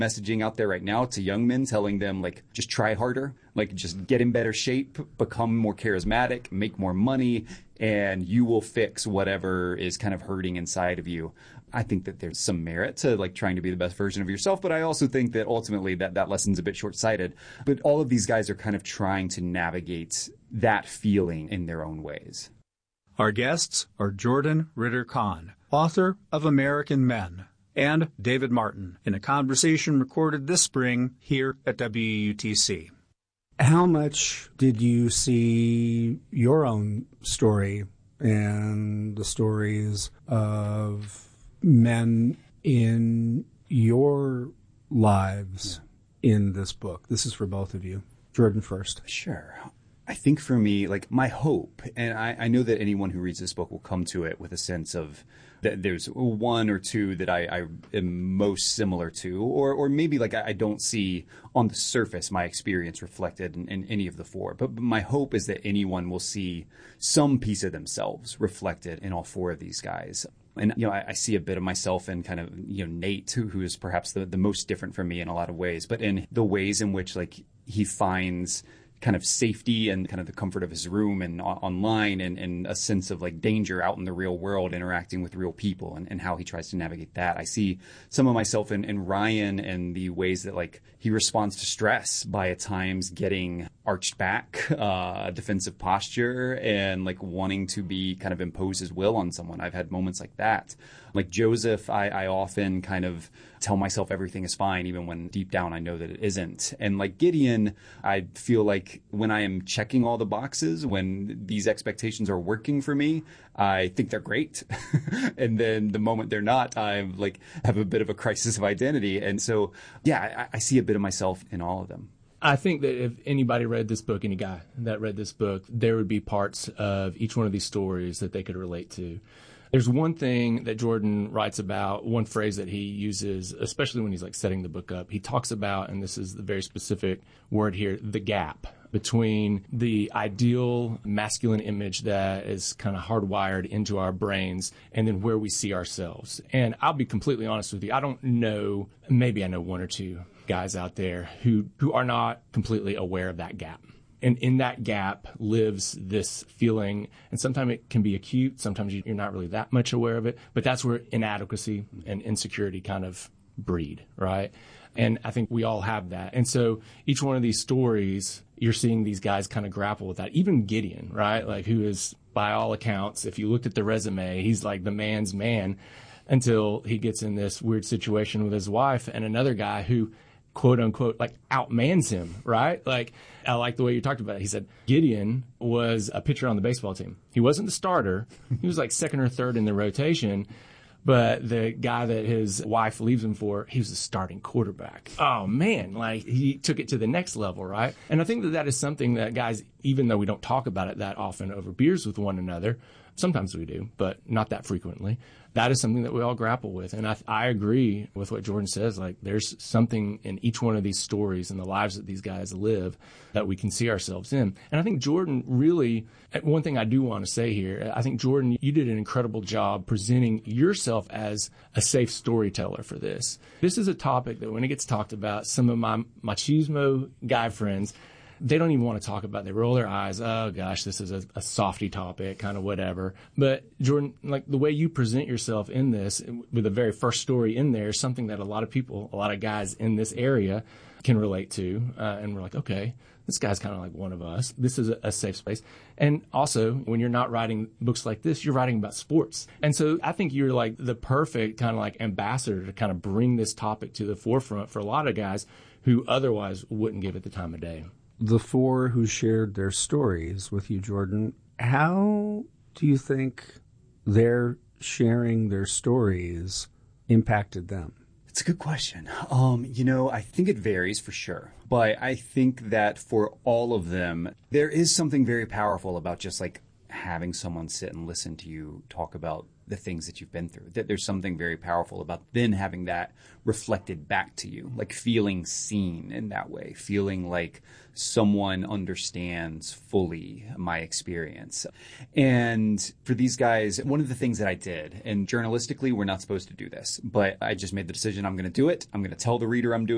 messaging out there right now to young men, telling them, like, just try harder, like, just get in better shape, become more charismatic, make more money, and you will fix whatever is kind of hurting inside of you. I think that there's some merit to, like, trying to be the best version of yourself, but I also think that ultimately that lesson's a bit short-sighted. But all of these guys are kind of trying to navigate that feeling in their own ways. Our guests are Jordan Ritter-Conn, author of American Men, and David Martin, in a conversation recorded this spring here at WUTC. How much did you see your own story and the stories of men in your lives in this book? This is for both of you. Jordan first. Sure. I think for me, like, my hope, and I know that anyone who reads this book will come to it with a sense of that there's one or two that I am most similar to, or maybe like I don't see on the surface my experience reflected in any of the four. But my hope is that anyone will see some piece of themselves reflected in all four of these guys. And, you know, I see a bit of myself in kind of, you know, Nate, who is perhaps the most different from me in a lot of ways, but in the ways in which, like, he finds kind of safety and kind of the comfort of his room and online and a sense of, like, danger out in the real world, interacting with real people and how he tries to navigate that. I see some of myself in Ryan and the ways that, like, he responds to stress by at times getting arched back, defensive posture, and, like, wanting to be kind of impose his will on someone. I've had moments like that. Like Joseph, I often kind of tell myself everything is fine, even when deep down I know that it isn't. And like Gideon, I feel like when I am checking all the boxes, when these expectations are working for me, I think they're great. And then the moment they're not, I like have a bit of a crisis of identity. And so, yeah, I see a bit of myself in all of them. I think that if anybody read this book, any guy that read this book, there would be parts of each one of these stories that they could relate to. There's one thing that Jordan writes about, one phrase that he uses, especially when he's like setting the book up. He talks about, and this is the very specific word here, the gap between the ideal masculine image that is kind of hardwired into our brains and then where we see ourselves. And I'll be completely honest with you. I don't know, maybe I know one or two guys out there who are not completely aware of that gap. And in that gap lives this feeling, and sometimes it can be acute, sometimes you're not really that much aware of it, but that's where inadequacy and insecurity kind of breed, right? And I think we all have that. And so each one of these stories, you're seeing these guys kind of grapple with that. Even Gideon, right? Like, who is, by all accounts, if you looked at the resume, he's like the man's man until he gets in this weird situation with his wife and another guy who, quote unquote, like, outmans him, right? Like, I like the way you talked about it. He said Gideon was a pitcher on the baseball team. He wasn't the starter. He was like second or third in the rotation. But the guy that his wife leaves him for, he was the starting quarterback. Oh, man, like, he took it to the next level, right? And I think that is something that guys, even though we don't talk about it that often over beers with one another, sometimes we do, but not that frequently. That is something that we all grapple with. And I agree with what Jordan says. Like, there's something in each one of these stories and the lives that these guys live that we can see ourselves in. And I think Jordan really, one thing I do want to say here, I think, Jordan, you did an incredible job presenting yourself as a safe storyteller for this. This is a topic that when it gets talked about, some of my machismo guy friends, they don't even want to talk about it. They roll their eyes. Oh, gosh, this is a softy topic, kind of whatever. But, Jordan, like, the way you present yourself in this, with the very first story in there, is something that a lot of people, a lot of guys in this area can relate to. And we're like, okay, this guy's kind of like one of us. This is a safe space. And also, when you're not writing books like this, you're writing about sports. And so I think you're like the perfect kind of like ambassador to kind of bring this topic to the forefront for a lot of guys who otherwise wouldn't give it the time of day. The four who shared their stories with you, Jordan, how do you think their sharing their stories impacted them? It's a good question. You know, I think it varies for sure. But I think that for all of them, there is something very powerful about just like having someone sit and listen to you talk about the things that you've been through. That there's something very powerful about then having that reflected back to you, like feeling seen in that way, feeling like someone understands fully my experience. And for these guys, one of the things that I did, and journalistically, we're not supposed to do this, but I just made the decision I'm going to do it. I'm going to tell the reader I'm doing